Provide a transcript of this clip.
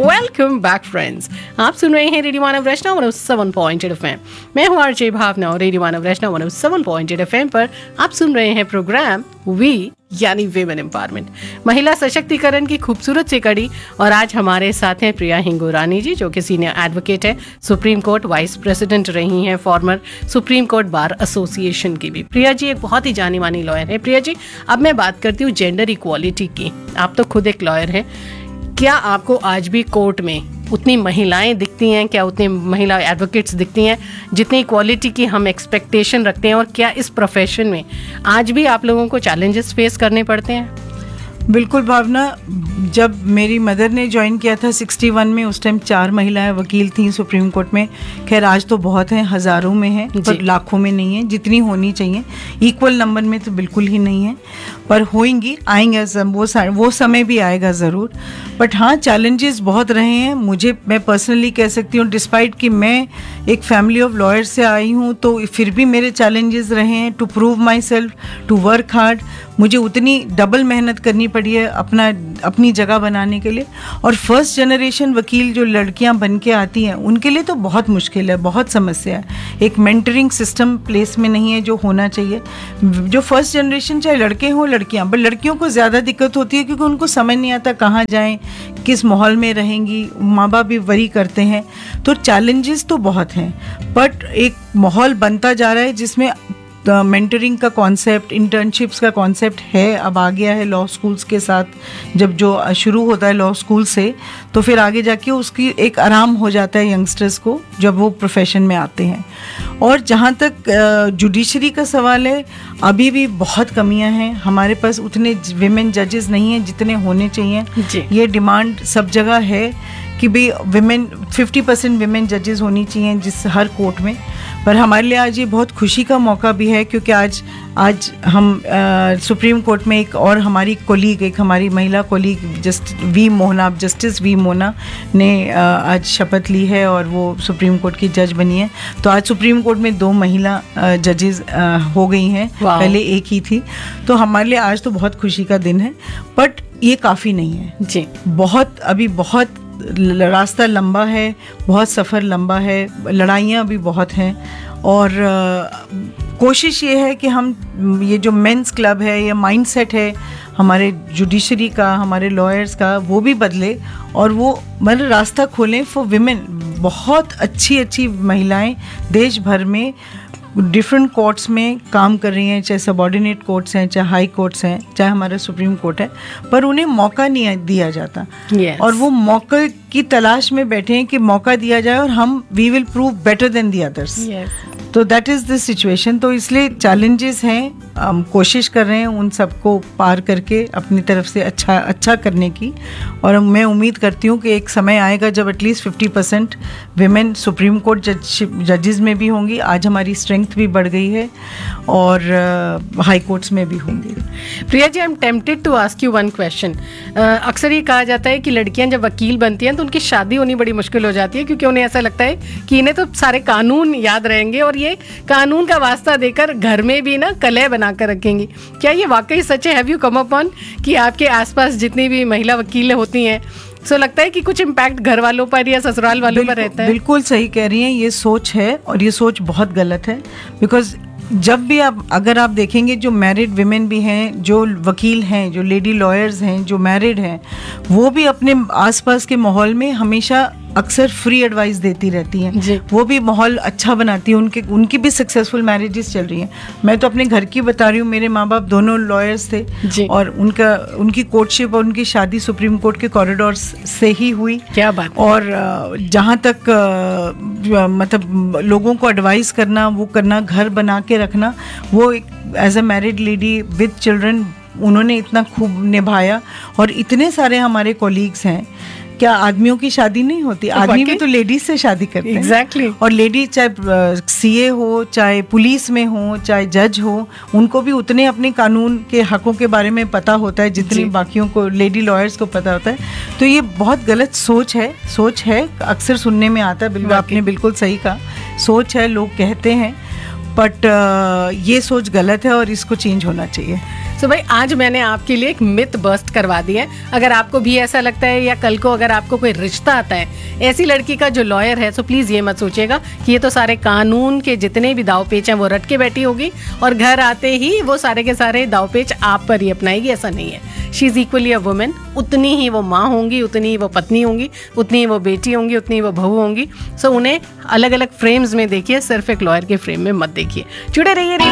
Welcome back friends, आप सुन रहे हैं रेडियो मानव रचना 107.8 FM। मैं हूं आरजे भावना और रेडियो मानव रचना 107.8 FM पर आप सुन रहे हैं प्रोग्राम वी यानी विमेन एम्पावरमेंट, महिला सशक्तिकरण की खूबसूरत सी कड़ी। और आज हमारे साथ हैं प्रिया हिंगोरानी जी, जो कि सीनियर एडवोकेट है, सुप्रीम कोर्ट वाइस प्रेसिडेंट रही हैं, former supreme court bar association की भी। प्रिया जी एक बहुत ही जानी मानी लॉयर है। प्रिया जी, अब मैं बात करती हूँ जेंडर इक्वालिटी की। आप तो खुद एक लॉयर हैं, क्या आपको आज भी कोर्ट में उतनी महिलाएं दिखती हैं, क्या उतनी महिला एडवोकेट्स दिखती हैं जितनी इक्वालिटी की हम एक्सपेक्टेशन रखते हैं? और क्या इस प्रोफेशन में आज भी आप लोगों को चैलेंजेस फेस करने पड़ते हैं? बिल्कुल भावना, जब मेरी मदर ने ज्वाइन किया था 61 में, उस टाइम 4 महिलाएं वकील थीं सुप्रीम कोर्ट में। खैर आज तो बहुत हैं, हज़ारों में हैं, पर लाखों में नहीं है जितनी होनी चाहिए। इक्वल नंबर में तो बिल्कुल ही नहीं है, पर होंगी, आएंगे, वो समय भी आएगा ज़रूर। बट हाँ, चैलेंजेस बहुत रहे हैं। मैं पर्सनली कह सकती हूँ, डिस्पाइट कि मैं एक फैमिली ऑफ लॉयर्स से आई हूँ, तो फिर भी मेरे चैलेंजेस रहे हैं to prove my self, to work hard. मुझे उतनी डबल मेहनत करनी पड़ी है अपनी जगह बनाने के लिए। और फर्स्ट जनरेशन वकील जो लड़कियां बन के आती हैं, उनके लिए तो बहुत मुश्किल है, बहुत समस्या है। एक मेंटरिंग सिस्टम प्लेस में नहीं है जो होना चाहिए। जो फर्स्ट जनरेशन, चाहे लड़के हों लड़कियां, पर लड़कियों को ज़्यादा दिक्कत होती है क्योंकि उनको समझ नहीं आता कहाँ जाएं, किस माहौल में रहेंगी। माँ बाप भी वरी करते हैं, तो चैलेंजेस तो बहुत हैं। बट एक माहौल बनता जा रहा है जिसमें मेंटरिंग का कॉन्सेप्ट, इंटर्नशिप्स का कॉन्सेप्ट है, अब आ गया है लॉ स्कूल्स के साथ। जब जो शुरू होता है लॉ स्कूल से, तो फिर आगे जाके उसकी एक आराम हो जाता है यंगस्टर्स को जब वो प्रोफेशन में आते हैं। और जहाँ तक जुडिशरी का सवाल है, अभी भी बहुत कमियां हैं। हमारे पास उतने विमेन जजेस नहीं हैं जितने होने चाहिए। ये डिमांड सब जगह है कि भाई 50% विमेन जजेस होनी चाहिए जिस हर कोर्ट में। पर हमारे लिए आज ये बहुत खुशी का मौका भी है क्योंकि आज हम सुप्रीम कोर्ट में एक और हमारी महिला कोलीग जस्टिस वी मोना ने आज शपथ ली है और वो सुप्रीम कोर्ट की जज बनी है। तो आज सुप्रीम कोर्ट में 2 महिला जजेस हो गई हैं, पहले एक ही थी। तो हमारे लिए आज तो बहुत खुशी का दिन है, बट ये काफ़ी नहीं है जी। अभी बहुत रास्ता लंबा है, बहुत सफ़र लंबा है, लड़ाइयाँ भी बहुत हैं। और कोशिश ये है कि हम ये जो मेंस क्लब है, ये माइंडसेट है हमारे जुडिशरी का, हमारे लॉयर्स का, वो भी बदले और वो मतलब रास्ता खोलें फॉर विमेन। बहुत अच्छी महिलाएं देश भर में डिफरेंट कोर्ट्स में काम कर रही हैं, चाहे सबऑर्डिनेट कोर्ट्स हैं, चाहे हाई कोर्ट्स हैं, चाहे हमारा सुप्रीम कोर्ट है, पर उन्हें मौका नहीं दिया जाता। और वो मौके की तलाश में बैठे हैं कि मौका दिया जाए और we will prove better than the others. तो दैट इज़ द सिचुएशन। तो इसलिए चैलेंजेस हैं, हम कोशिश कर रहे हैं उन सबको पार करके अपनी तरफ से अच्छा करने की। और मैं उम्मीद करती हूँ कि एक समय आएगा जब एटलीस्ट 50% विमेन सुप्रीम कोर्ट जजेस में भी होंगी। आज हमारी स्ट्रेंथ भी बढ़ गई है और हाई कोर्ट्स में भी होंगी। Priya ji, I am tempted to ask you one question. अक्सर ये कहा जाता है कि लड़कियां जब वकील बनती हैं तो उनकी शादी होनी बड़ी मुश्किल हो जाती है, क्योंकि उन्हें ऐसा लगता है कि इन्हें तो सारे कानून याद रहेंगे और ये कानून का वास्ता देकर घर में भी ना कलह बनाकर रखेंगी। क्या ये वाकई सच है? हैव यू कम अपॉन कि आपके आसपास जितनी भी महिला वकील होती हैं, सो लगता है कि कुछ इम्पैक्ट घर वालों पर या ससुराल वालों पर रहता है? बिल्कुल सही कह रही हैं, ये सोच है और ये सोच बहुत गलत है। बिकॉज जब भी अगर आप देखेंगे, जो मैरिड विमेन भी हैं, जो वकील हैं, जो लेडी लॉयर्स हैं, जो मैरिड हैं, वो भी अपने आसपास के माहौल में हमेशा अक्सर फ्री एडवाइस देती रहती हैं। वो भी माहौल अच्छा बनाती हैं। उनकी भी सक्सेसफुल मैरिजेस चल रही हैं। मैं तो अपने घर की बता रही हूँ, मेरे माँ बाप दोनों लॉयर्स थे और उनकी कोर्टशिप और उनकी शादी सुप्रीम कोर्ट के कॉरिडोर से ही हुई। क्या बात। और जहाँ तक मतलब लोगों को एडवाइस करना, वो करना, घर बना के रखना, वो as a married lady with children उन्होंने इतना खूब निभाया। और इतने सारे हमारे कॉलीग्स हैं, क्या आदमियों की शादी नहीं होती? आदमी भी तो लेडीज से शादी करते हैं। एग्जैक्टली। और लेडीज चाहे सीए हो, चाहे पुलिस में हो, चाहे जज हो, उनको भी उतने अपने कानून के हकों के बारे में पता होता है जितनी बाकियों को, लेडी लॉयर्स को पता होता है। तो ये बहुत गलत सोच है, अक्सर सुनने में आता है। बिल्कुल, आपने बिल्कुल सही कहा, सोच है, लोग कहते हैं, बट ये सोच गलत है और इसको चेंज होना चाहिए। सो भाई आज मैंने आपके लिए एक मिथ बस्ट करवा दिया है। अगर आपको भी ऐसा लगता है या कल को अगर आपको कोई रिश्ता आता है ऐसी लड़की का जो लॉयर है, सो प्लीज ये मत सोचिएगा कि ये तो सारे कानून के जितने भी दाव पेच हैं वो रट के बैठी होगी और घर आते ही वो सारे के सारे दाव पेच आप पर ही अपनाएगी। ऐसा नहीं है। She is equally a women. उतनी ही वो माँ होंगी, उतनी ही वो पत्नी होंगी, उतनी ही वो बेटी होंगी, उतनी ही वो बहू होंगी। सो उन्हें अलग अलग फ्रेम्स में देखिए, सिर्फ एक लॉयर के फ्रेम में मत देखिए। जुड़े रहिए।